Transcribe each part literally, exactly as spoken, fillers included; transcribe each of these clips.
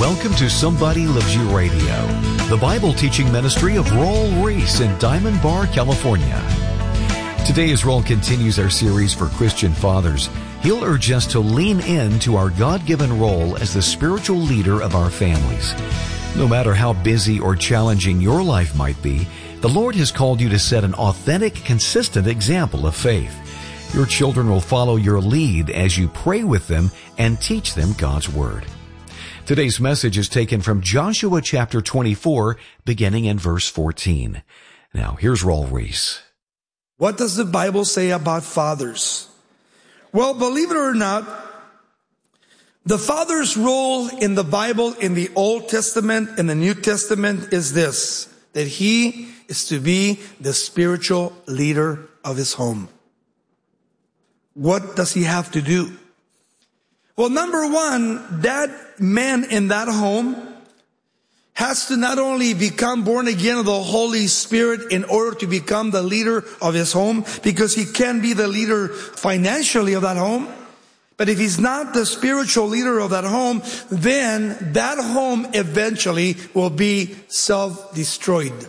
Welcome to Somebody Loves You Radio, the Bible teaching ministry of Roel Reese in Diamond Bar, California. Today, as Roel continues our series for Christian fathers, he'll urge us to lean in to our God-given role as the spiritual leader of our families. No matter how busy or challenging your life might be, the Lord has called you to set an authentic, consistent example of faith. Your children will follow your lead as you pray with them and teach them God's Word. Today's message is taken from Joshua chapter twenty-four, beginning in verse fourteen. Now, here's Roel Reese. What does the Bible say about fathers? Well, believe it or not, the father's role in the Bible, in the Old Testament and the New Testament, is this, that he is to be the spiritual leader of his home. What does he have to do? Well, number one, that man in that home has to not only become born again of the Holy Spirit in order to become the leader of his home, because he can be the leader financially of that home. But if he's not the spiritual leader of that home, then that home eventually will be self-destroyed.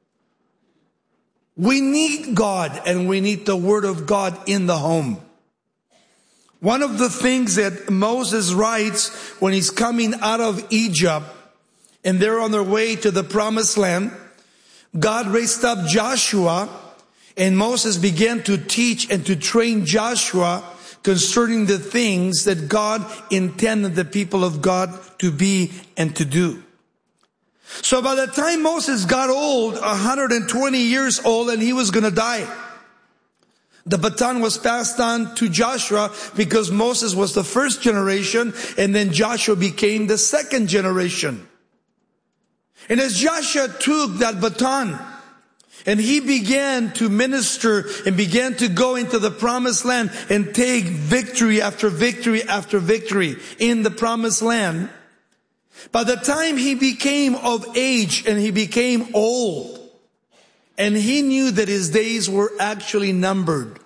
We need God and we need the Word of God in the home. One of the things that Moses writes when he's coming out of Egypt and they're on their way to the promised land, God raised up Joshua and Moses began to teach and to train Joshua concerning the things that God intended the people of God to be and to do. So by the time Moses got old, one hundred twenty years old, and he was going to die, the baton was passed on to Joshua because Moses was the first generation and then Joshua became the second generation. And as Joshua took that baton and he began to minister and began to go into the promised land and take victory after victory after victory in the promised land, by the time he became of age and he became old, and he knew that his days were actually numbered,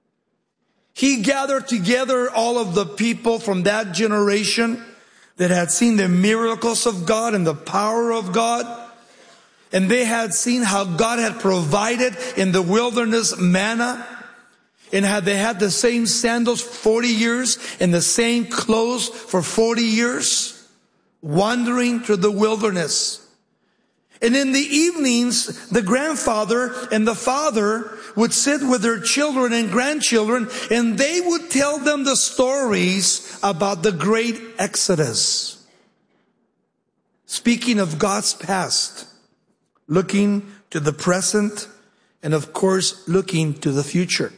he gathered together all of the people from that generation that had seen the miracles of God and the power of God. And they had seen how God had provided in the wilderness manna. And had they had the same sandals forty years and the same clothes for forty years, wandering through the wilderness. And in the evenings, the grandfather and the father would sit with their children and grandchildren, and they would tell them the stories about the great Exodus. Speaking of God's past, looking to the present, and of course, looking to the future.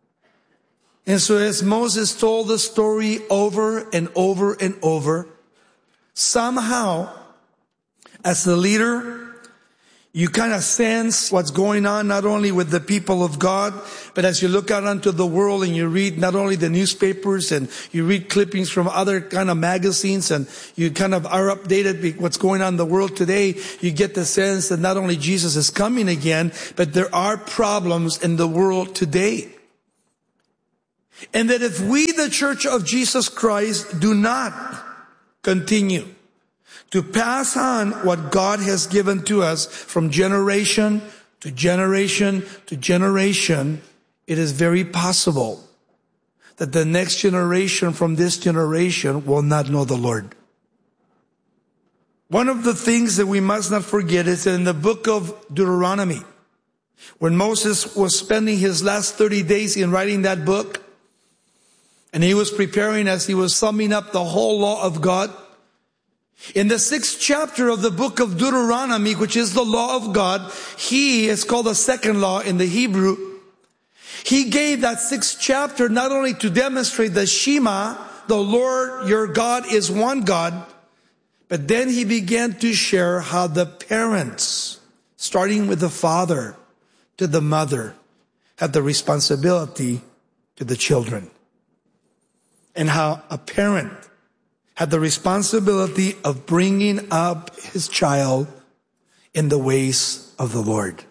And so as Moses told the story over and over and over, somehow, as the leader, you kind of sense what's going on not only with the people of God, but as you look out onto the world and you read not only the newspapers and you read clippings from other kind of magazines and you kind of are updated with what's going on in the world today, you get the sense that not only Jesus is coming again, but there are problems in the world today. And that if we, the Church of Jesus Christ, do not continue to pass on what God has given to us from generation to generation to generation, it is very possible that the next generation from this generation will not know the Lord. One of the things that we must not forget is that in the book of Deuteronomy, when Moses was spending his last thirty days in writing that book, and he was preparing as he was summing up the whole law of God, in the sixth chapter of the book of Deuteronomy, which is the law of God, he is called the second law in the Hebrew. He gave that sixth chapter not only to demonstrate the Shema, the Lord your God is one God, but then he began to share how the parents, starting with the father to the mother, had the responsibility to the children. And how a parent had the responsibility of bringing up his child in the ways of the Lord.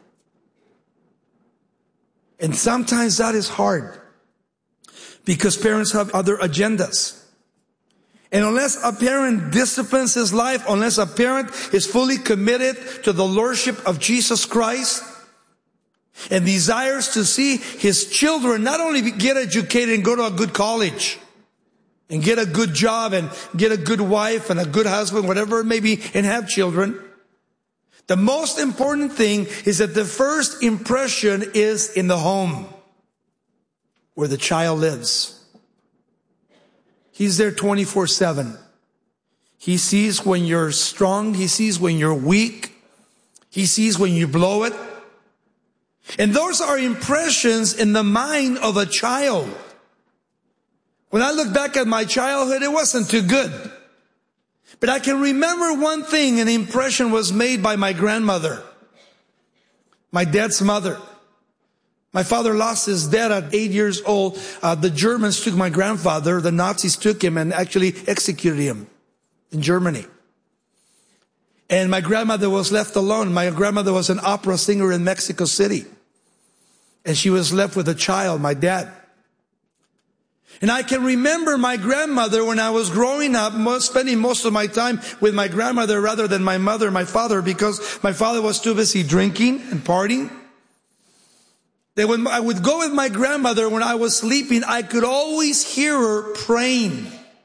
And sometimes that is hard because parents have other agendas. And unless a parent disciplines his life, unless a parent is fully committed to the lordship of Jesus Christ and desires to see his children not only get educated and go to a good college and get a good job and get a good wife and a good husband, whatever it may be, and have children, the most important thing is that the first impression is in the home where the child lives. He's there twenty-four seven. He sees when you're strong. He sees when you're weak. He sees when you blow it. And those are impressions in the mind of a child. When I look back at my childhood, it wasn't too good. But I can remember one thing, an impression was made by my grandmother, my dad's mother. My father lost his dad at eight years old. Uh, the Germans took my grandfather. The Nazis took him and actually executed him in Germany. And my grandmother was left alone. My grandmother was an opera singer in Mexico City. And she was left with a child, my dad. And I can remember my grandmother when I was growing up, most, spending most of my time with my grandmother rather than my mother and my father, because my father was too busy drinking and partying. That when I would go with my grandmother when I was sleeping, I could always hear her praying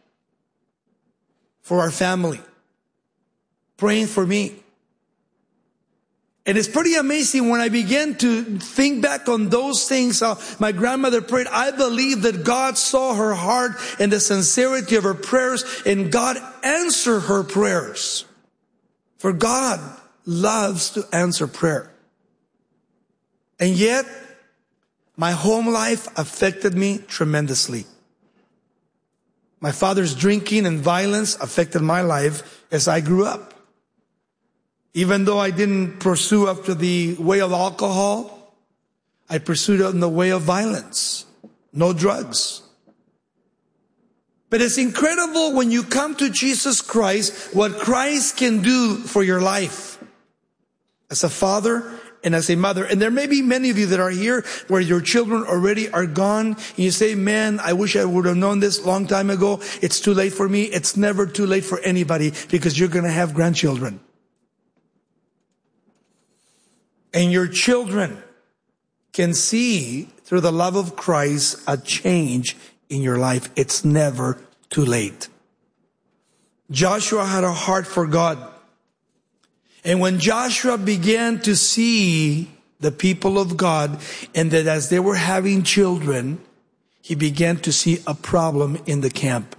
for our family, praying for me. And it's pretty amazing when I began to think back on those things, how my grandmother prayed. I believe that God saw her heart and the sincerity of her prayers, and God answered her prayers. For God loves to answer prayer. And yet, my home life affected me tremendously. My father's drinking and violence affected my life as I grew up. Even though I didn't pursue after the way of alcohol, I pursued it in the way of violence. No drugs. But it's incredible when you come to Jesus Christ, what Christ can do for your life as a father and as a mother. And there may be many of you that are here where your children already are gone. And you say, man, I wish I would have known this a long time ago. It's too late for me. It's never too late for anybody, because you're going to have grandchildren. And your children can see through the love of Christ a change in your life. It's never too late. Joshua had a heart for God. And when Joshua began to see the people of God, and that as they were having children, he began to see a problem in the camp.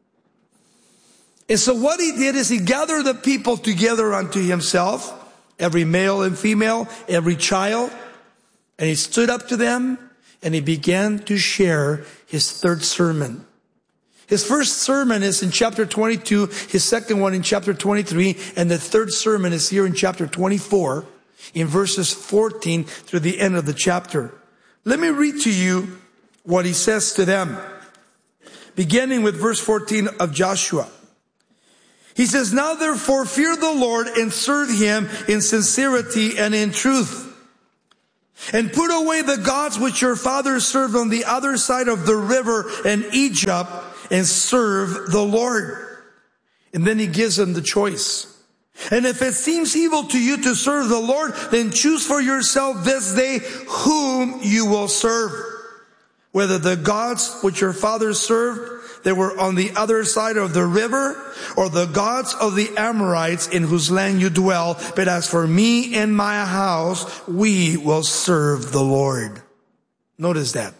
And so what he did is he gathered the people together unto himself, every male and female, every child, and he stood up to them and he began to share his third sermon. His first sermon is in chapter twenty-two, his second one in chapter twenty-three, and the third sermon is here in chapter twenty-four, in verses fourteen through the end of the chapter. Let me read to you what he says to them, beginning with verse fourteen of Joshua. He says, now therefore fear the Lord and serve him in sincerity and in truth. And put away the gods which your fathers served on the other side of the river in Egypt, and serve the Lord. And then he gives them the choice. And if it seems evil to you to serve the Lord, then choose for yourself this day whom you will serve. Whether the gods which your fathers served, they were on the other side of the river, or the gods of the Amorites in whose land you dwell. But as for me and my house, we will serve the Lord. Notice that.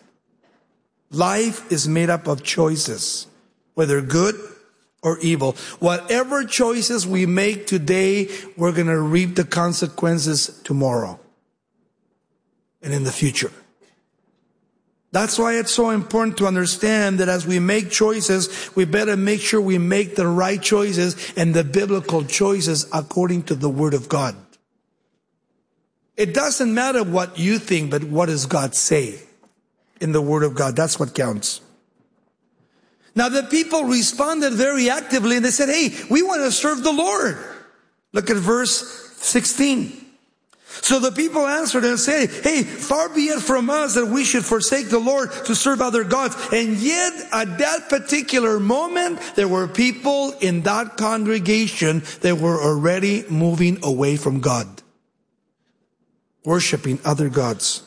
Life is made up of choices, whether good or evil. Whatever choices we make today, we're going to reap the consequences tomorrow and in the future. That's why it's so important to understand that as we make choices, we better make sure we make the right choices and the biblical choices according to the Word of God. It doesn't matter what you think, but what does God say in the Word of God? That's what counts. Now the people responded very actively and they said, hey, we want to serve the Lord. Look at verse sixteen. So the people answered and said, hey, far be it from us that we should forsake the Lord to serve other gods. And yet at that particular moment, there were people in that congregation that were already moving away from God, worshiping other gods.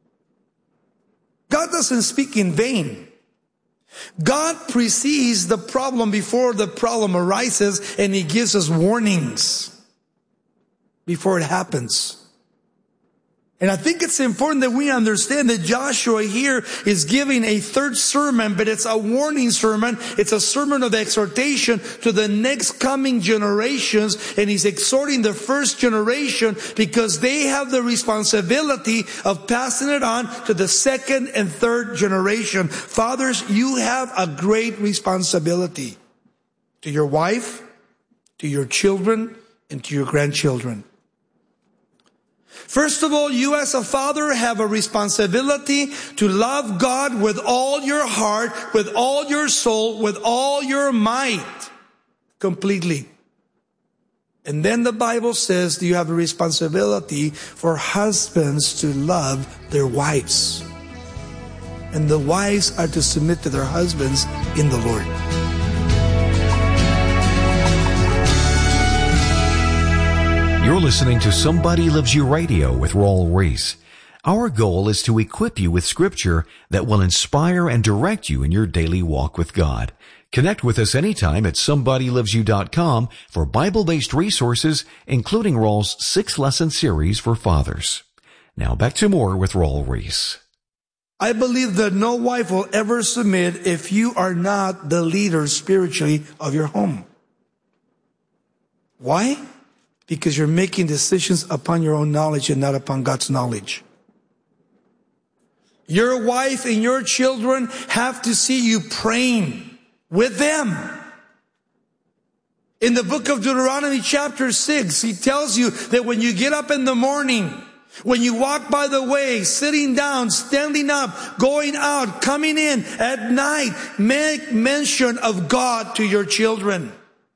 God doesn't speak in vain. God precedes the problem before the problem arises, and He gives us warnings before it happens. And I think it's important that we understand that Joshua here is giving a third sermon, but it's a warning sermon. It's a sermon of exhortation to the next coming generations. And he's exhorting the first generation because they have the responsibility of passing it on to the second and third generation. Fathers, you have a great responsibility to your wife, to your children, and to your grandchildren. First of all, you as a father have a responsibility to love God with all your heart, with all your soul, with all your might, completely. And then the Bible says you have a responsibility for husbands to love their wives. And the wives are to submit to their husbands in the Lord. You're listening to Somebody Loves You Radio with Raul Ries. Our goal is to equip you with scripture that will inspire and direct you in your daily walk with God. Connect with us anytime at somebody loves you dot com for Bible-based resources, including Raul's six-lesson series for fathers. Now back to more with Raul Ries. I believe that no wife will ever submit if you are not the leader spiritually of your home. Why? Because you're making decisions upon your own knowledge and not upon God's knowledge. Your wife and your children have to see you praying with them. In the book of Deuteronomy chapter six, he tells you that when you get up in the morning, when you walk by the way, sitting down, standing up, going out, coming in at night, make mention of God to your children.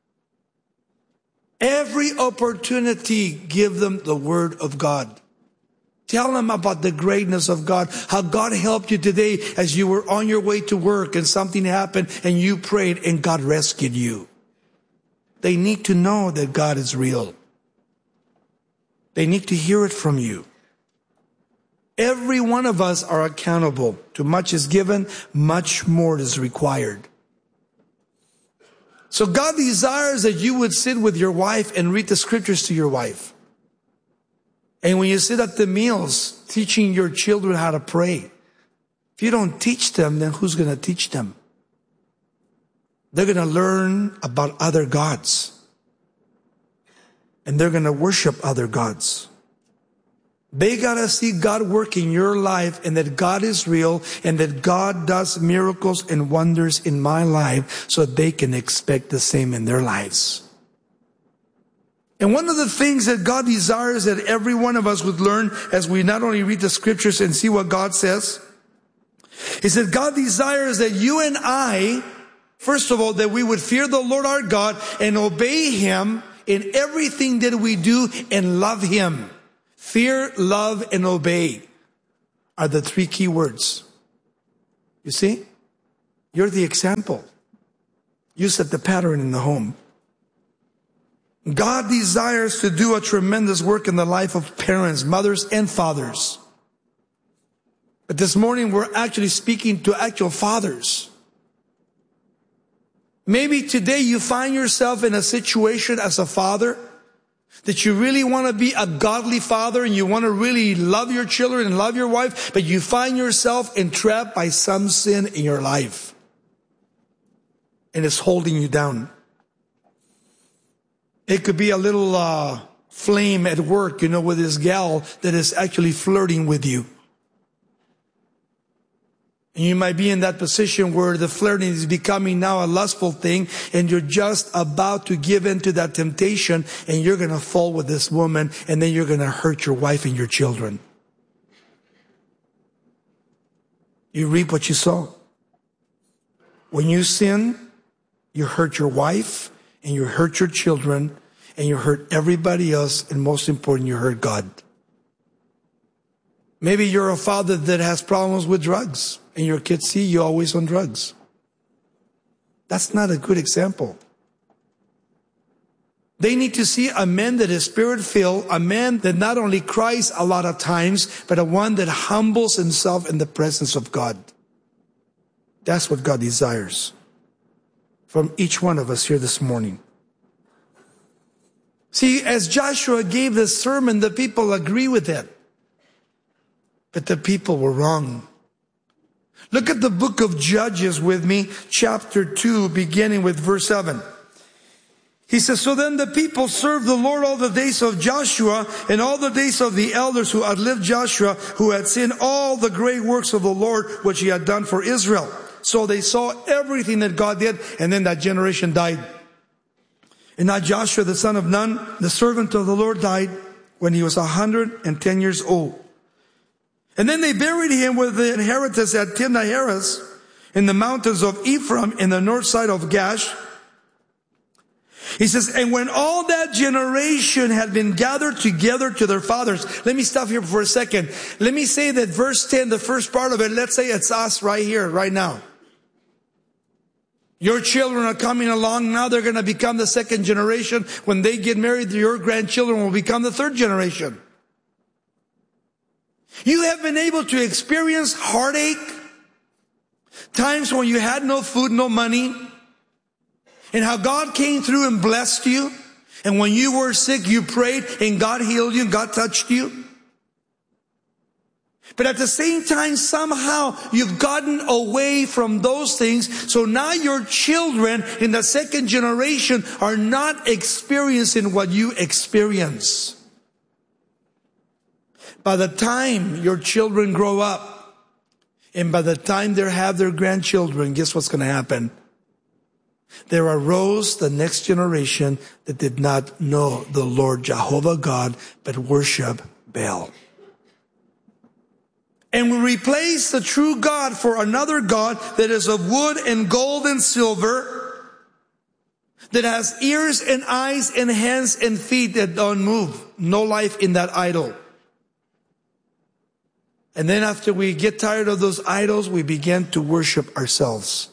Every opportunity, give them the Word of God. Tell them about the greatness of God, how God helped you today as you were on your way to work and something happened and you prayed and God rescued you. They need to know that God is real. They need to hear it from you. Every one of us are accountable. Too much is given, much more is required. So God desires that you would sit with your wife and read the scriptures to your wife. And when you sit at the meals, teaching your children how to pray. If you don't teach them, then who's going to teach them? They're going to learn about other gods. And they're going to worship other gods. They got to see God work in your life and that God is real and that God does miracles and wonders in my life so they can expect the same in their lives. And one of the things that God desires that every one of us would learn as we not only read the scriptures and see what God says, is that God desires that you and I, first of all, that we would fear the Lord our God and obey Him in everything that we do and love Him. Fear, love, and obey are the three key words. You see? You're the example. You set the pattern in the home. God desires to do a tremendous work in the life of parents, mothers, and fathers. But this morning we're actually speaking to actual fathers. Maybe today you find yourself in a situation as a father that you really want to be a godly father and you want to really love your children and love your wife, but you find yourself entrapped by some sin in your life. And it's holding you down. It could be a little uh, flame at work, you know, with this gal that is actually flirting with you. And you might be in that position where the flirting is becoming now a lustful thing and you're just about to give in to that temptation and you're going to fall with this woman and then you're going to hurt your wife and your children. You reap what you sow. When you sin, you hurt your wife and you hurt your children and you hurt everybody else, and most important, you hurt God. Maybe you're a father that has problems with drugs and your kids see you always on drugs. That's not a good example. They need to see a man that is spirit-filled, a man that not only cries a lot of times, but a one that humbles himself in the presence of God. That's what God desires from each one of us here this morning. See, as Joshua gave this sermon, the people agree with it. But the people were wrong. Look at the book of Judges with me, chapter two, beginning with verse seven. He says, so then the people served the Lord all the days of Joshua and all the days of the elders who outlived Joshua, who had seen all the great works of the Lord, which he had done for Israel. So they saw everything that God did, and then that generation died. And now Joshua, the son of Nun, the servant of the Lord, died when he was one hundred ten years old. And then they buried him with the inheritance at Timnah-Heres in the mountains of Ephraim in the north side of Gash. He says, and when all that generation had been gathered together to their fathers. Let me stop here for a second. Let me say that verse ten, the first part of it, let's say it's us right here, right now. Your children are coming along now. They're going to become the second generation. When they get married, your grandchildren will become the third generation. You have been able to experience heartache, times when you had no food, no money, and how God came through and blessed you. And when you were sick, you prayed and God healed you and God touched you. But at the same time, somehow you've gotten away from those things. So now your children in the second generation are not experiencing what you experience. By the time your children grow up, and by the time they have their grandchildren, guess what's going to happen? There arose the next generation that did not know the Lord Jehovah God, but worship Baal. And we replace the true God for another God that is of wood and gold and silver, that has ears and eyes and hands and feet that don't move. No life in that idol. And then after we get tired of those idols, we begin to worship ourselves.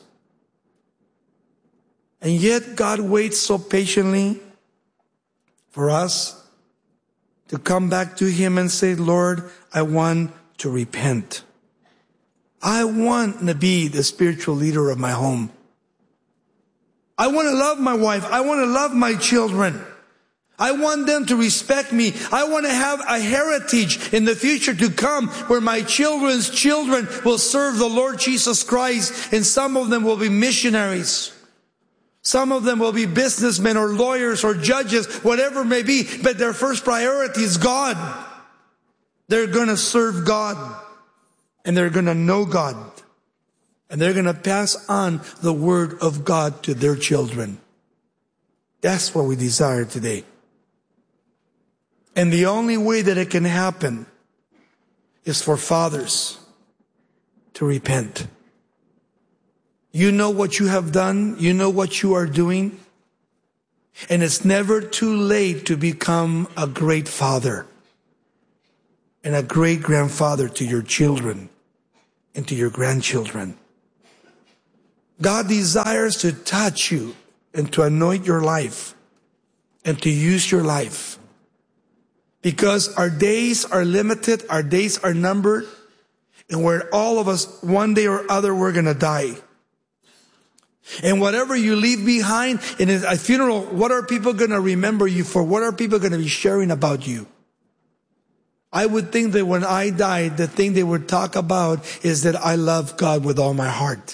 And yet God waits so patiently for us to come back to Him and say, Lord, I want to repent. I want to be the spiritual leader of my home. I want to love my wife. I want to love my children. I want them to respect me. I want to have a heritage in the future to come where my children's children will serve the Lord Jesus Christ, and some of them will be missionaries. Some of them will be businessmen or lawyers or judges, whatever it may be, but their first priority is God. They're going to serve God, and they're going to know God, and they're going to pass on the word of God to their children. That's what we desire today. And the only way that it can happen is for fathers to repent. You know what you have done. You know what you are doing. And it's never too late to become a great father and a great grandfather to your children and to your grandchildren. God desires to touch you and to anoint your life and to use your life. Because our days are limited, our days are numbered, and we're all of us, one day or other, we're going to die. And whatever you leave behind in a funeral, what are people going to remember you for? What are people going to be sharing about you? I would think that when I died, the thing they would talk about is that I love God with all my heart.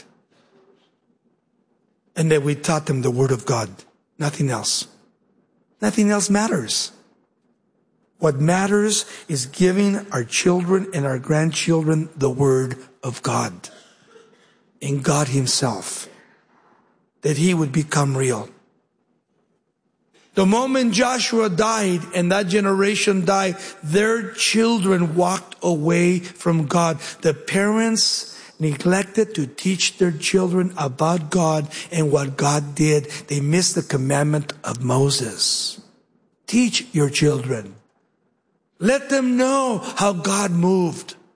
And that we taught them the Word of God. Nothing else. Nothing else matters. What matters is giving our children and our grandchildren the Word of God. In God Himself. That He would become real. The moment Joshua died and that generation died, their children walked away from God. The parents neglected to teach their children about God and what God did. They missed the commandment of Moses. Teach your children. Let them know how God moved.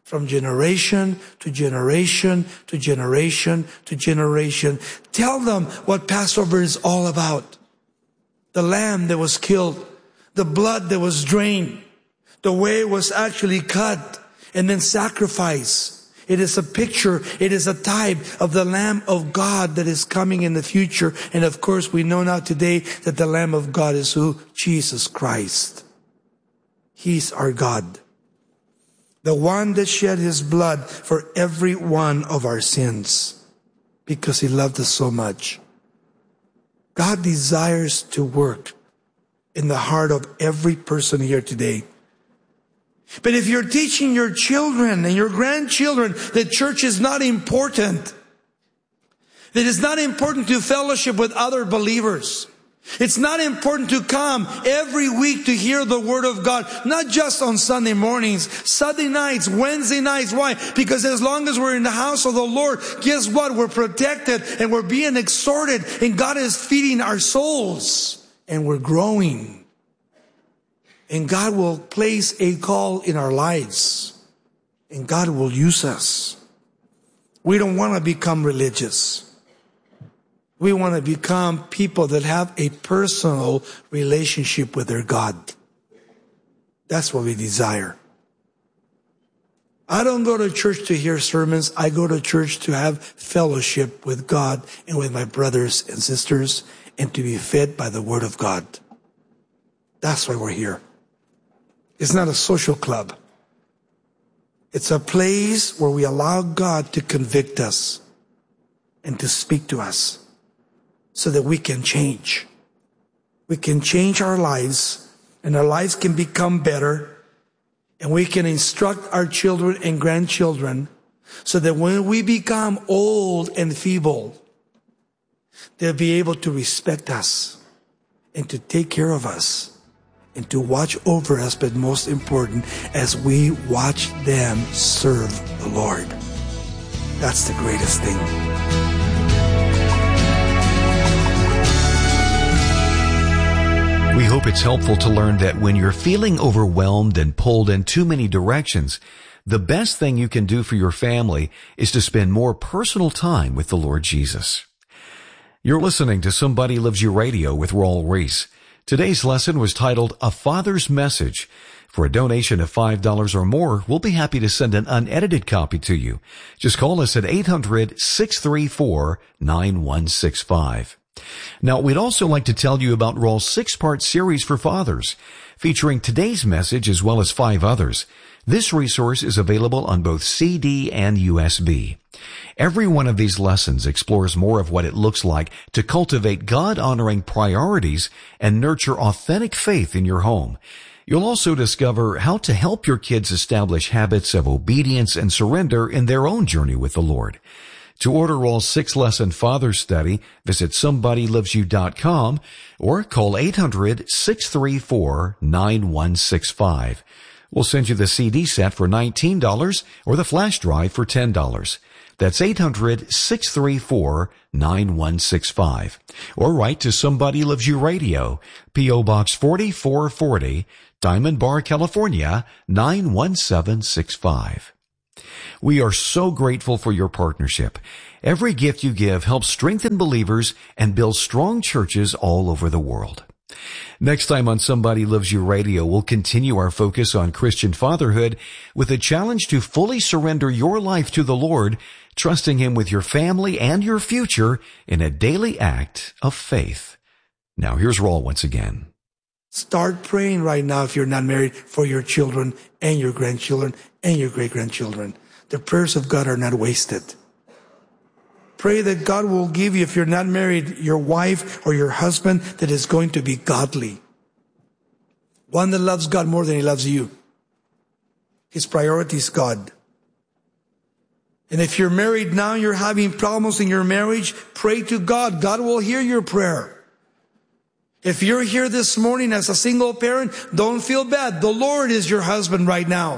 from generation to generation to generation to generation. Tell them what Passover is all about. The lamb that was killed, the blood that was drained, the way it was actually cut and then sacrificed. It is a picture, it is a type of the Lamb of God that is coming in the future. And of course, we know now today that the Lamb of God is who? Jesus Christ. He's our God. The one that shed his blood for every one of our sins because he loved us so much. God desires to work in the heart of every person here today. But if you're teaching your children and your grandchildren that church is not important, that it's not important to fellowship with other believers, it's not important to come every week to hear the Word of God, not just on Sunday mornings, Sunday nights, Wednesday nights. Why? Because as long as we're in the house of the Lord, guess what? We're protected and we're being exhorted and God is feeding our souls and we're growing. And God will place a call in our lives. And God will use us. We don't want to become religious. We want to become people that have a personal relationship with their God. That's what we desire. I don't go to church to hear sermons. I go to church to have fellowship with God and with my brothers and sisters and to be fed by the Word of God. That's why we're here. It's not a social club. It's a place where we allow God to convict us and to speak to us so that we can change. We can change our lives and our lives can become better and we can instruct our children and grandchildren so that when we become old and feeble, they'll be able to respect us and to take care of us. And to watch over us, but most important, as we watch them serve the Lord. That's the greatest thing. We hope it's helpful to learn that when you're feeling overwhelmed and pulled in too many directions, the best thing you can do for your family is to spend more personal time with the Lord Jesus. You're listening to Somebody Loves You Radio with Raul Ries. Today's lesson was titled A Father's Message. For a donation of five dollars or more, we'll be happy to send an unedited copy to you. Just call us at eight hundred, six three four, nine one six five. Now, we'd also like to tell you about Raul's six-part series for fathers, featuring today's message as well as five others. This resource is available on both C D and U S B. Every one of these lessons explores more of what it looks like to cultivate God-honoring priorities and nurture authentic faith in your home. You'll also discover how to help your kids establish habits of obedience and surrender in their own journey with the Lord. To order Raul's six-lesson Father Study, visit somebody loves you dot com or call eight hundred, six three four, nine one six five. We'll send you the C D set for nineteen dollars or the flash drive for ten dollars. That's eight hundred, six three four, nine one six five. Or write to Somebody Loves You Radio, P O Box forty-four forty, Diamond Bar, California, nine one seven six five. We are so grateful for your partnership. Every gift you give helps strengthen believers and build strong churches all over the world. Next time on Somebody Loves You Radio, we'll continue our focus on Christian fatherhood with a challenge to fully surrender your life to the Lord, trusting Him with your family and your future in a daily act of faith. Now here's Raul once again. Start praying right now if you're not married for your children and your grandchildren and your great-grandchildren. The prayers of God are not wasted. Pray that God will give you, if you're not married, your wife or your husband that is going to be godly. One that loves God more than he loves you. His priority is God. And if you're married now, you're having problems in your marriage, pray to God. God will hear your prayer. If you're here this morning as a single parent, don't feel bad. The Lord is your husband right now.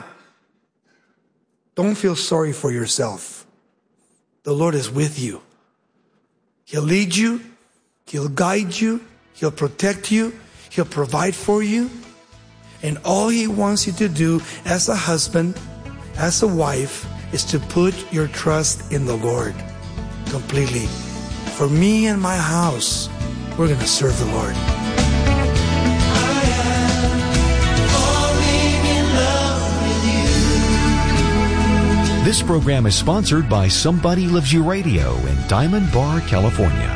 Don't feel sorry for yourself. The Lord is with you. He'll lead you. He'll guide you. He'll protect you. He'll provide for you. And all He wants you to do as a husband as a wife is to put your trust in the Lord completely. For me and my house, we're going to serve the Lord. This program is sponsored by Somebody Loves You Radio in Diamond Bar, California.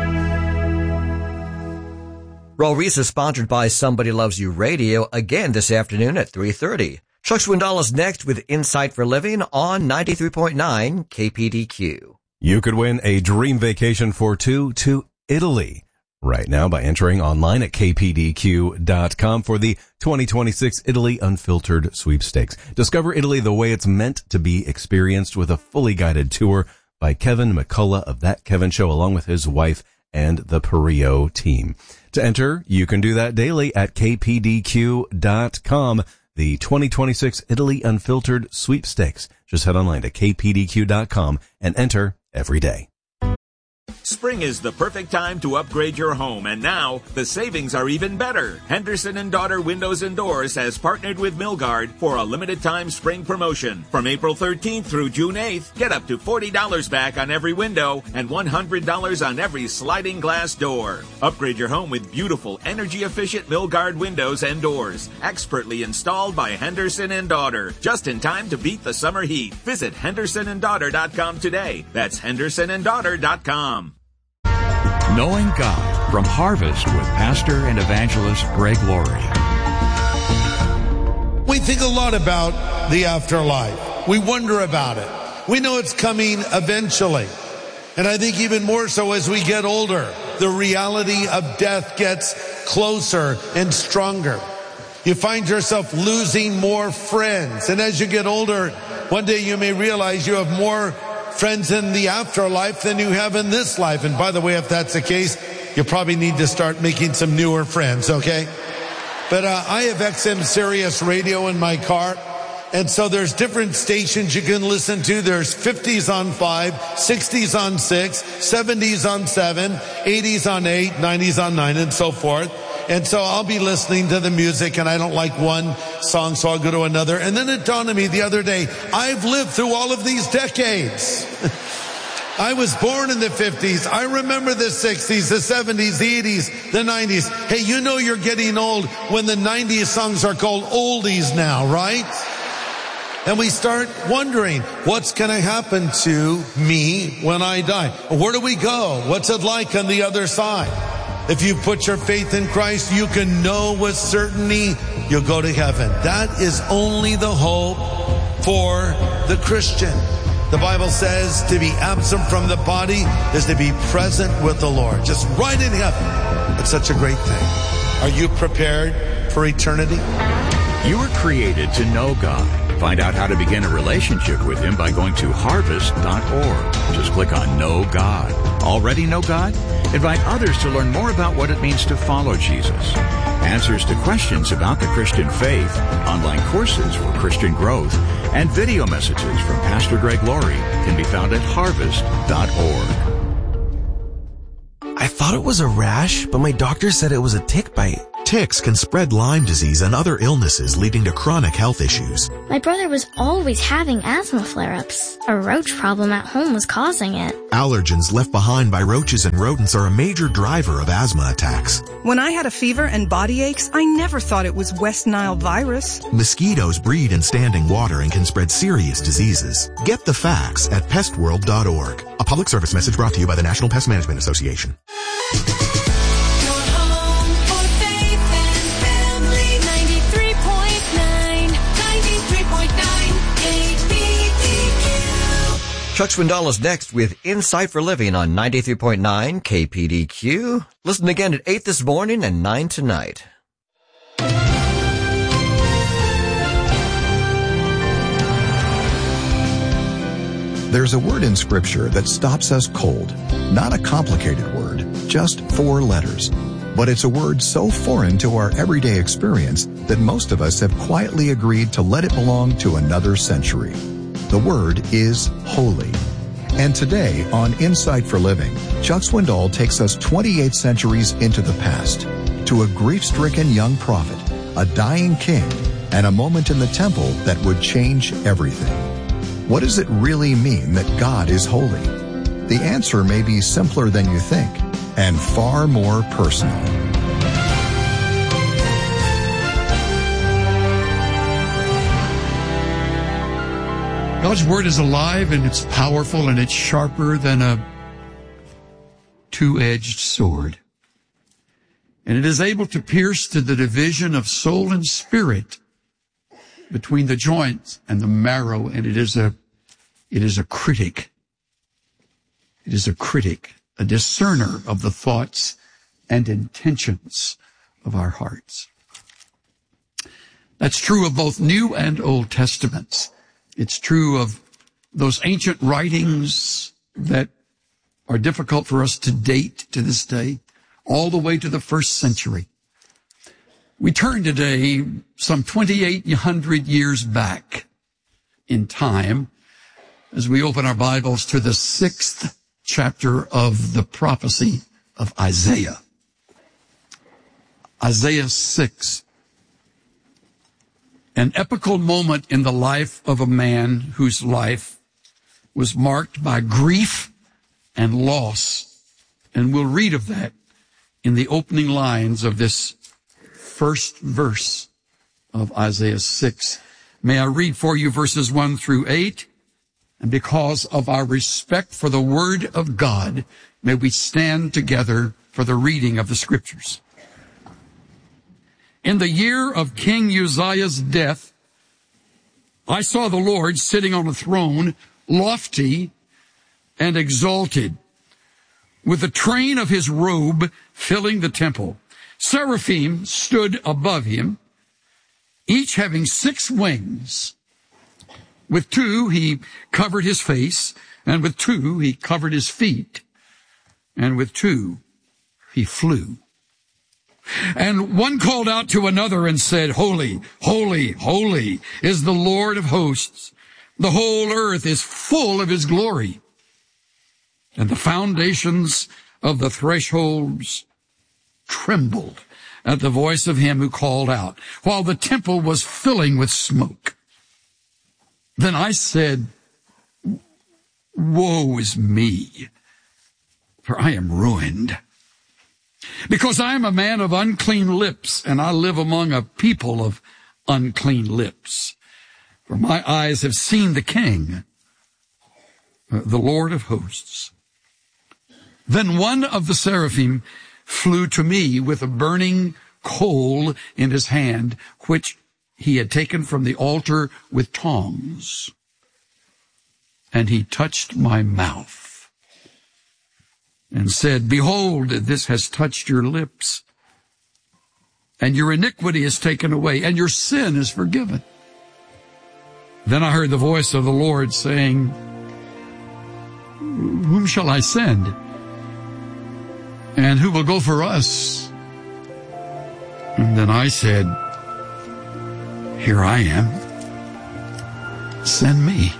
Raul Reese is sponsored by Somebody Loves You Radio again this afternoon at three thirty. Chuck Swindoll is next with Insight for Living on ninety-three point nine K P D Q. You could win a dream vacation for two to Italy right now by entering online at k p d q dot com for the twenty twenty-six Italy Unfiltered Sweepstakes. Discover Italy the way it's meant to be experienced with a fully guided tour by Kevin McCullough of That Kevin Show, along with his wife and the Perio team. To enter, you can do that daily at k p d q dot com. The twenty twenty-six Italy Unfiltered Sweepstakes. Just head online to k p d q dot com and enter every day. Spring is the perfect time to upgrade your home, and now the savings are even better. Henderson and Daughter Windows and Doors has partnered with Milgard for a limited time spring promotion. From April thirteenth through June eighth, get up to forty dollars back on every window and one hundred dollars on every sliding glass door. Upgrade your home with beautiful, energy-efficient Milgard windows and doors, expertly installed by Henderson and Daughter, just in time to beat the summer heat. Visit henderson and daughter dot com today. That's henderson and daughter dot com. Knowing God from Harvest with Pastor and Evangelist Greg Laurie. We think a lot about the afterlife. We wonder about it. We know it's coming eventually. And I think even more so as we get older, the reality of death gets closer and stronger. You find yourself losing more friends. And as you get older, one day you may realize you have more friends in the afterlife than you have in this life. And by the way, if that's the case, you probably need to start making some newer friends, okay? But uh, I have X M Sirius radio in my car. And so there's different stations you can listen to. There's fifties on five, sixties on six, seventies on seven, eighties on eight, nineties on nine, and so forth. And so I'll be listening to the music, and I don't like one song, so I'll go to another. And then it dawned on me the other day, I've lived through all of these decades. I was born in the fifties. I remember the sixties, the seventies, the eighties, the nineties. Hey, you know you're getting old when the nineties songs are called oldies now, right? And we start wondering, what's going to happen to me when I die? Where do we go? What's it like on the other side? If you put your faith in Christ, you can know with certainty you'll go to heaven. That is only the hope for the Christian. The Bible says to be absent from the body is to be present with the Lord. Just right in heaven. It's such a great thing. Are you prepared for eternity? You were created to know God. Find out how to begin a relationship with Him by going to harvest dot org. Just click on Know God. Already know God? Invite others to learn more about what it means to follow Jesus. Answers to questions about the Christian faith, online courses for Christian growth, and video messages from Pastor Greg Laurie can be found at harvest dot org. I thought it was a rash, but my doctor said it was a tick bite. Ticks can spread Lyme disease and other illnesses, leading to chronic health issues. My brother was always having asthma flare-ups. A roach problem at home was causing it. Allergens left behind by roaches and rodents are a major driver of asthma attacks. When I had a fever and body aches, I never thought it was West Nile virus. Mosquitoes breed in standing water and can spread serious diseases. Get the facts at pest world dot org. A public service message brought to you by the National Pest Management Association. Chuck Swindoll is next with Insight for Living on ninety-three point nine K P D Q. Listen again at eight this morning and nine tonight. There's a word in Scripture that stops us cold. Not a complicated word, just four letters. But it's a word so foreign to our everyday experience that most of us have quietly agreed to let it belong to another century. The word is holy. And today on Insight for Living, Chuck Swindoll takes us twenty-eight centuries into the past to a grief-stricken young prophet, a dying king, and a moment in the temple that would change everything. What does it really mean that God is holy? The answer may be simpler than you think and far more personal. God's Word is alive and it's powerful and it's sharper than a two-edged sword. And it is able to pierce to the division of soul and spirit, between the joints and the marrow, and it is a, it is a critic. It is a critic, a discerner of the thoughts and intentions of our hearts. That's true of both New and Old Testaments. It's true of those ancient writings that are difficult for us to date to this day, all the way to the first century. We turn today some twenty-eight hundred years back in time as we open our Bibles to the sixth chapter of the prophecy of Isaiah. Isaiah six. An epical moment in the life of a man whose life was marked by grief and loss. And we'll read of that in the opening lines of this first verse of Isaiah six. May I read for you verses one through eight? And because of our respect for the Word of God, may we stand together for the reading of the Scriptures. In the year of King Uzziah's death, I saw the Lord sitting on a throne, lofty and exalted, with the train of his robe filling the temple. Seraphim stood above him, each having six wings. With two he covered his face, and with two he covered his feet, and with two he flew. And one called out to another and said, Holy, holy, holy is the Lord of hosts. The whole earth is full of his glory. And the foundations of the thresholds trembled at the voice of him who called out, while the temple was filling with smoke. Then I said, Woe is me, for I am ruined, because I am a man of unclean lips, and I live among a people of unclean lips. For my eyes have seen the King, the Lord of hosts. Then one of the seraphim flew to me with a burning coal in his hand, which he had taken from the altar with tongs. And he touched my mouth and said, Behold, this has touched your lips, and your iniquity is taken away, and your sin is forgiven. Then I heard the voice of the Lord saying, Whom shall I send? And who will go for us? And then I said, Here I am. Send me.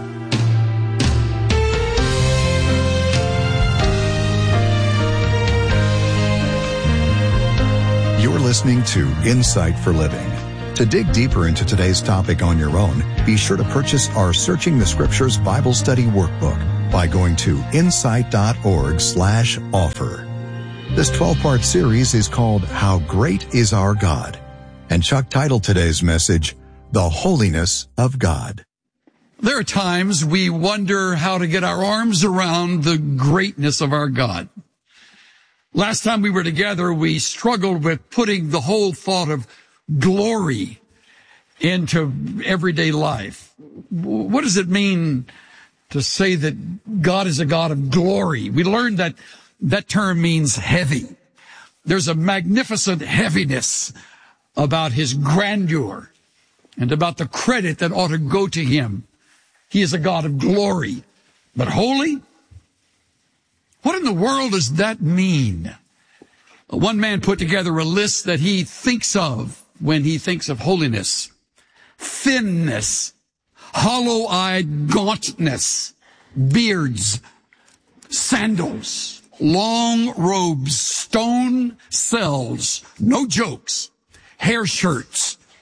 You're listening to Insight for Living. To dig deeper into today's topic on your own, be sure to purchase our Searching the Scriptures Bible Study Workbook by going to insight.org slash offer. This twelve-part series is called How Great is Our God? And Chuck titled today's message, The Holiness of God. There are times we wonder how to get our arms around the greatness of our God. Last time we were together, we struggled with putting the whole thought of glory into everyday life. What does it mean to say that God is a God of glory? We learned that that term means heavy. There's a magnificent heaviness about his grandeur and about the credit that ought to go to him. He is a God of glory. But holy? What in the world does that mean? One man put together a list that he thinks of when he thinks of holiness. Thinness, hollow-eyed gauntness, beards, sandals, long robes, stone cells, no jokes, hair shirts,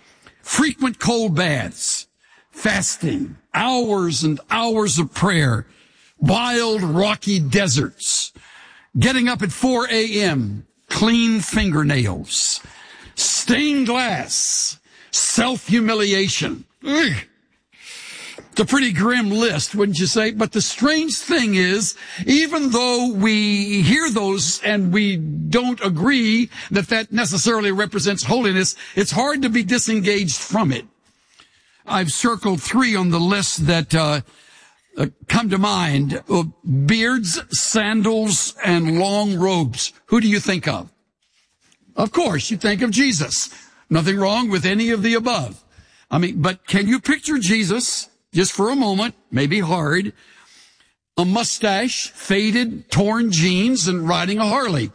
frequent cold baths, fasting, hours and hours of prayer, wild rocky deserts, getting up at four a.m., clean fingernails, stained glass, self-humiliation. Ugh. It's a pretty grim list, wouldn't you say? But the strange thing is, even though we hear those and we don't agree that that necessarily represents holiness, it's hard to be disengaged from it. I've circled three on the list that uh, uh come to mind. Uh, beards, sandals, and long robes. Who do you think of? Of course, you think of Jesus. Nothing wrong with any of the above. I mean, but can you picture Jesus, just for a moment, maybe hard, a mustache, faded, torn jeans, and riding a Harley?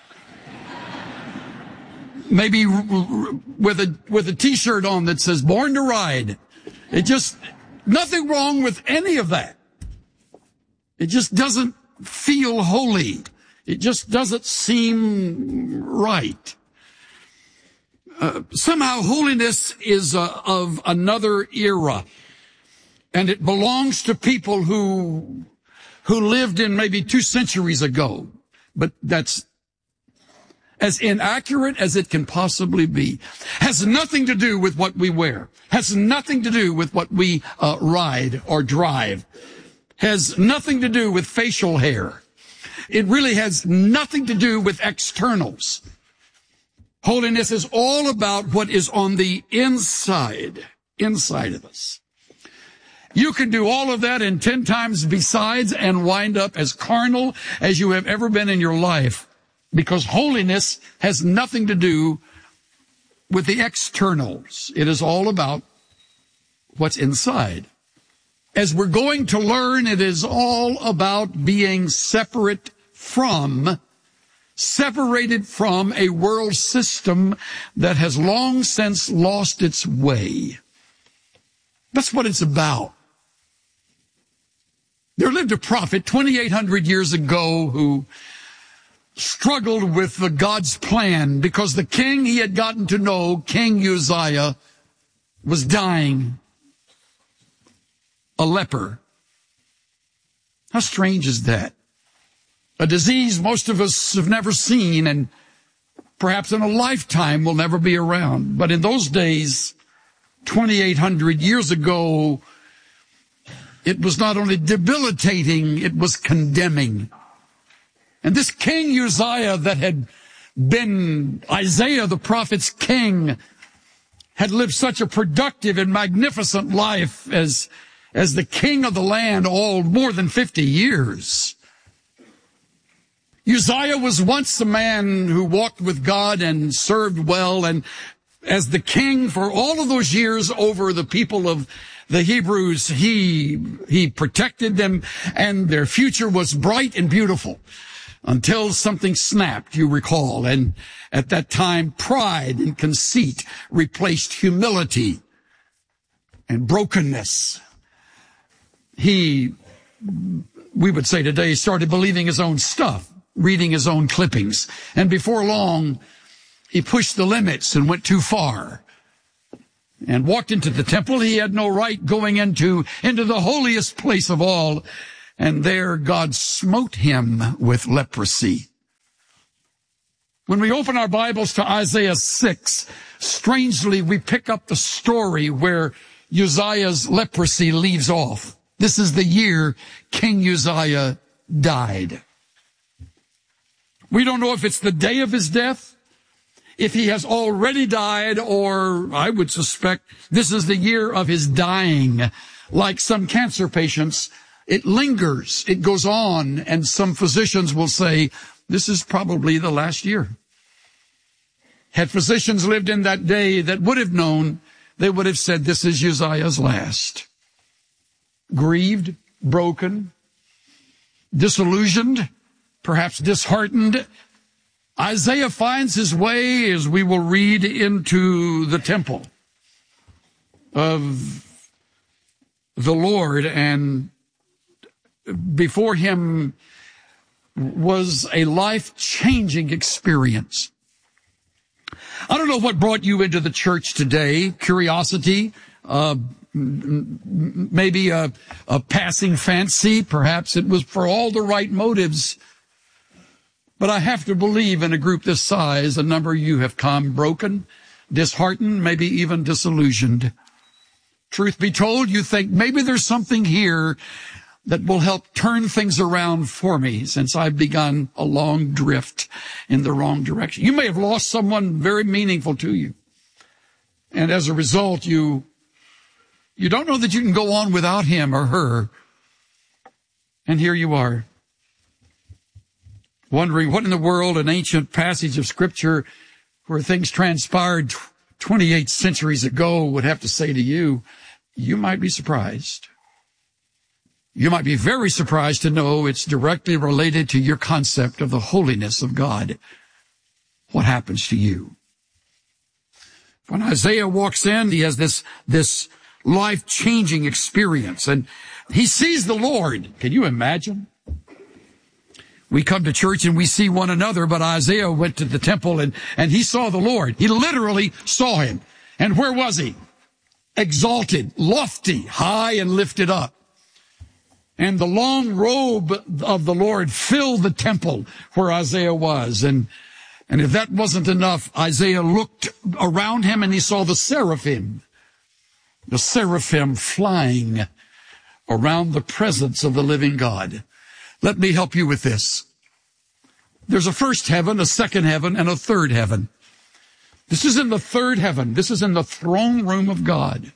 Maybe with a, with a t-shirt on that says, "Born to Ride." It just, nothing wrong with any of that. It just doesn't feel holy. It just doesn't seem right. Uh, somehow holiness is uh, of another era, and it belongs to people who who lived in maybe two centuries ago. But that's as inaccurate as it can possibly be. Has nothing to do with what we wear. Has nothing to do with what we uh, ride or drive. Has nothing to do with facial hair. It really has nothing to do with externals. Holiness is all about what is on the inside, inside of us. You can do all of that and ten times besides and wind up as carnal as you have ever been in your life, because holiness has nothing to do with the externals. It is all about what's inside. As we're going to learn, it is all about being separate from separated from a world system that has long since lost its way. That's what it's about. There lived a prophet twenty-eight hundred years ago who struggled with the God's plan because the king he had gotten to know, King Uzziah, was dying, a leper. How strange is that? A disease most of us have never seen and perhaps in a lifetime will never be around. But in those days, twenty-eight hundred years ago, it was not only debilitating, it was condemning. And this King Uzziah that had been Isaiah the prophet's king had lived such a productive and magnificent life as, as the king of the land all more than fifty years. Uzziah was once a man who walked with God and served well, and as the king for all of those years over the people of the Hebrews, he, he protected them, and their future was bright and beautiful until something snapped, you recall. And at that time, pride and conceit replaced humility and brokenness. He, we would say today, started believing his own stuff, reading his own clippings. And before long, he pushed the limits and went too far and walked into the temple. He had no right going into, into the holiest place of all. And there God smote him with leprosy. When we open our Bibles to Isaiah six, strangely we pick up the story where Uzziah's leprosy leaves off. This is the year King Uzziah died. We don't know if it's the day of his death, if he has already died, or I would suspect this is the year of his dying. Like some cancer patients, it lingers, it goes on, and some physicians will say, this is probably the last year. Had physicians lived in that day that would have known, they would have said, this is Uzziah's last. Grieved, broken, disillusioned, perhaps disheartened, Isaiah finds his way, as we will read, into the temple of the Lord, and before him was a life-changing experience. I don't know what brought you into the church today. Curiosity, uh, maybe a, a passing fancy. Perhaps it was for all the right motives. But I have to believe in a group this size, a number of you have come broken, disheartened, maybe even disillusioned. Truth be told, you think maybe there's something here that will help turn things around for me since I've begun a long drift in the wrong direction. You may have lost someone very meaningful to you. And as a result, you, you don't know that you can go on without him or her. And here you are, wondering what in the world an ancient passage of Scripture where things transpired twenty-eight centuries ago would have to say to you. You might be surprised. You might be very surprised to know it's directly related to your concept of the holiness of God. What happens to you? When Isaiah walks in, he has this, this life-changing experience, and he sees the Lord. Can you imagine? We come to church and we see one another, but Isaiah went to the temple and, and he saw the Lord. He literally saw him. And where was he? Exalted, lofty, high and lifted up. And the long robe of the Lord filled the temple where Isaiah was. And, and if that wasn't enough, Isaiah looked around him and he saw the seraphim, the seraphim flying around the presence of the living God. Let me help you with this. There's a first heaven, a second heaven, and a third heaven. This is in the third heaven. This is in the throne room of God.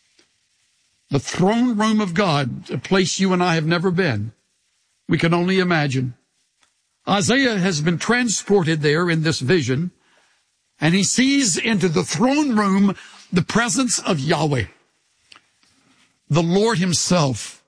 The throne room of God, a place you and I have never been. We can only imagine. Isaiah has been transported there in this vision, and he sees into the throne room the presence of Yahweh, the Lord himself.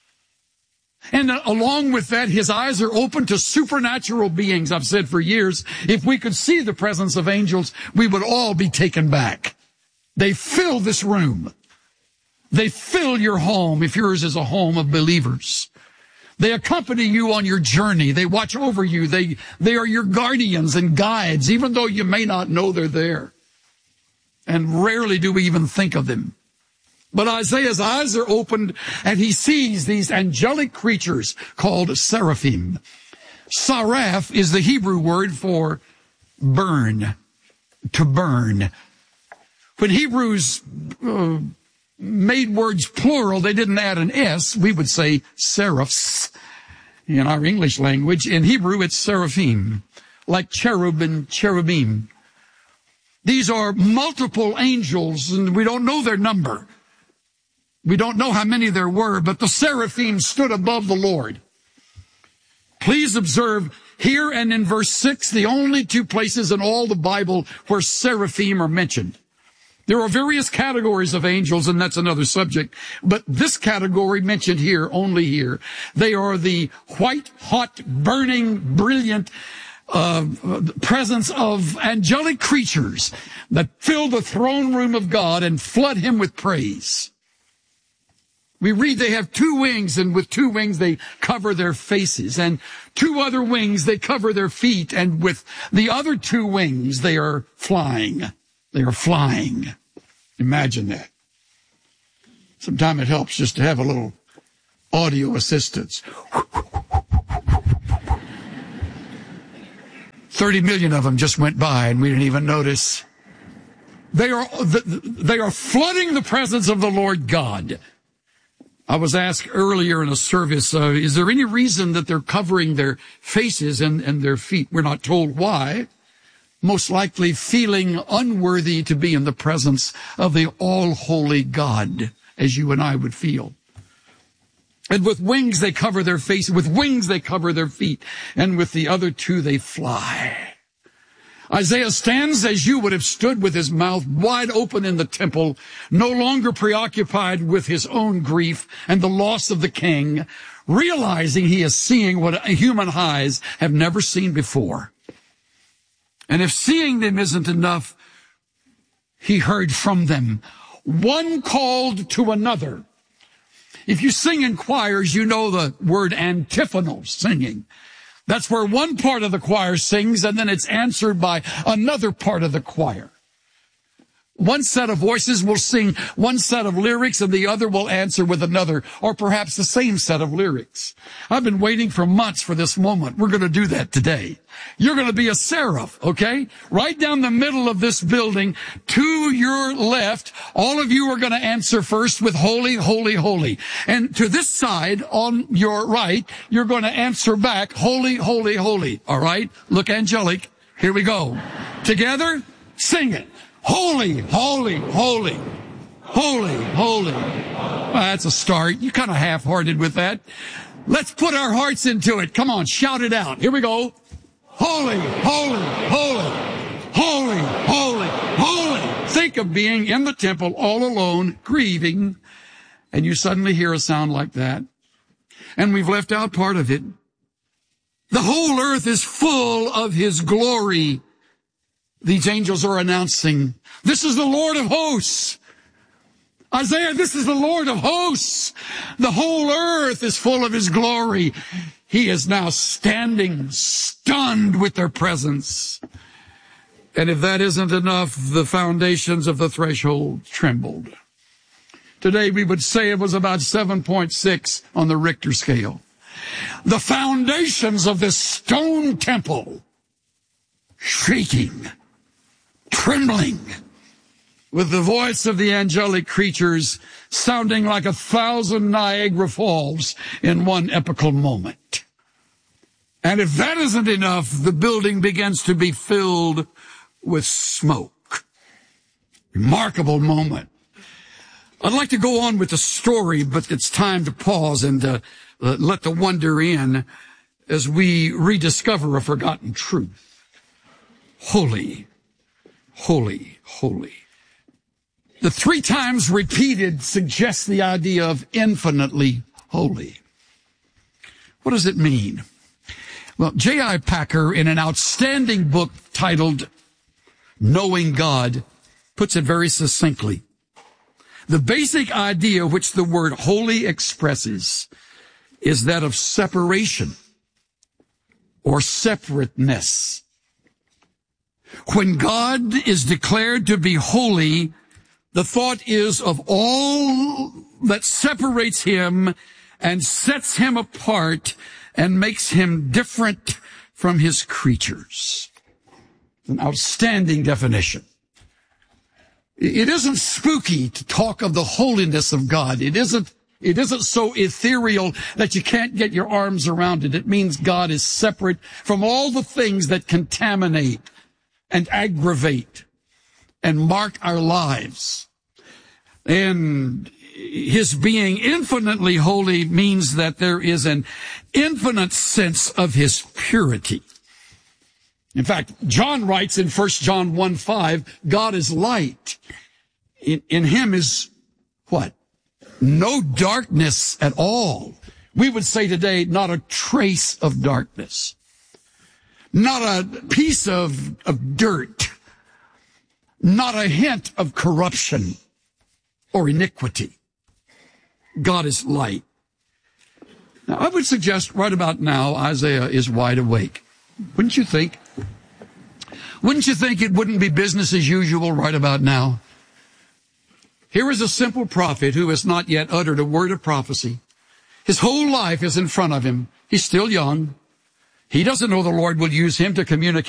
And along with that, his eyes are open to supernatural beings. I've said for years, if we could see the presence of angels, we would all be taken back. They fill this room. They fill your home if yours is a home of believers. They accompany you on your journey. They watch over you. They, they are your guardians and guides, even though you may not know they're there. And rarely do we even think of them. But Isaiah's eyes are opened and he sees these angelic creatures called seraphim. Saraph is the Hebrew word for burn, to burn. When Hebrews uh, made words plural, they didn't add an S. We would say seraphs in our English language. In Hebrew, it's seraphim, like cherub and cherubim. These are multiple angels, and we don't know their number. We don't know how many there were, but the seraphim stood above the Lord. Please observe here and in verse six, the only two places in all the Bible where seraphim are mentioned. There are various categories of angels, and that's another subject, but this category mentioned here, only here. They are the white, hot, burning, brilliant uh presence of angelic creatures that fill the throne room of God and flood him with praise. We read they have two wings, and with two wings they cover their faces, and two other wings they cover their feet, and with the other two wings they are flying. They are flying. Imagine that. Sometimes it helps just to have a little audio assistance. Thirty million of them just went by, and we didn't even notice. They are, they are flooding the presence of the Lord God. I was asked earlier in a service, uh, is there any reason that they're covering their faces and, and their feet? We're not told why. Most likely feeling unworthy to be in the presence of the all-holy God, as you and I would feel. And with wings they cover their faces, with wings they cover their feet, and with the other two they fly. Isaiah stands as you would have stood, with his mouth wide open in the temple, no longer preoccupied with his own grief and the loss of the king, realizing he is seeing what human eyes have never seen before. And if seeing them isn't enough, he heard from them. One called to another. If you sing in choirs, you know the word antiphonal singing. That's where one part of the choir sings, and then it's answered by another part of the choir. One set of voices will sing one set of lyrics and the other will answer with another, or perhaps the same set of lyrics. I've been waiting for months for this moment. We're going to do that today. You're going to be a seraph, okay? Right down the middle of this building, to your left, all of you are going to answer first with holy, holy, holy. And to this side, on your right, you're going to answer back, holy, holy, holy. All right? Look angelic. Here we go. Together, sing it. Holy, holy, holy, holy, holy. Well, that's a start. You're kind of half-hearted with that. Let's put our hearts into it. Come on, shout it out. Here we go. Holy, holy, holy, holy, holy, holy. Think of being in the temple all alone, grieving, and you suddenly hear a sound like that. And we've left out part of it. The whole earth is full of his glory. These angels are announcing, this is the Lord of hosts. Isaiah, this is the Lord of hosts. The whole earth is full of his glory. He is now standing stunned with their presence. And if that isn't enough, the foundations of the threshold trembled. Today we would say it was about seven point six on the Richter scale. The foundations of this stone temple shaking, trembling, with the voice of the angelic creatures sounding like a thousand Niagara Falls in one epical moment. And if that isn't enough, the building begins to be filled with smoke. Remarkable moment. I'd like to go on with the story, but it's time to pause and uh, uh, let the wonder in as we rediscover a forgotten truth. Holy, holy, holy. The three times repeated suggests the idea of infinitely holy. What does it mean? Well, J I Packer, in an outstanding book titled Knowing God, puts it very succinctly. The basic idea which the word holy expresses is that of separation or separateness. When God is declared to be holy, the thought is of all that separates him and sets him apart and makes him different from his creatures. An outstanding definition. It isn't spooky to talk of the holiness of God. It isn't, it isn't so ethereal that you can't get your arms around it. It means God is separate from all the things that contaminate and aggravate and mark our lives. And his being infinitely holy means that there is an infinite sense of his purity. In fact, John writes in First John one five, God is light. In, in him is what? No darkness at all. We would say today, not a trace of darkness. Not a piece of, of dirt. Not a hint of corruption or iniquity. God is light. Now, I would suggest right about now, Isaiah is wide awake. Wouldn't you think? Wouldn't you think it wouldn't be business as usual right about now? Here is a simple prophet who has not yet uttered a word of prophecy. His whole life is in front of him. He's still young. He doesn't know the Lord will use him to communicate